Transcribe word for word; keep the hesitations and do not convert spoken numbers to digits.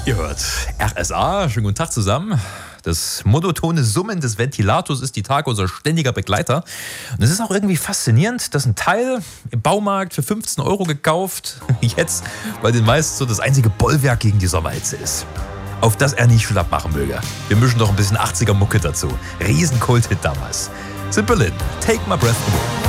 Ihr hört R S A, schönen guten Tag zusammen. Das monotone Summen des Ventilators ist die Tage unser ständiger Begleiter. Und es ist auch irgendwie faszinierend, dass ein Teil im Baumarkt für fünfzehn Euro gekauft, jetzt bei den meisten so das einzige Bollwerk gegen die Sommerhitze ist. Auf das er nicht schlapp machen möge. Wir mischen doch ein bisschen achtziger Mucke dazu. Riesenkult-Hit damals. Sid Berlin, Take My Breath Away.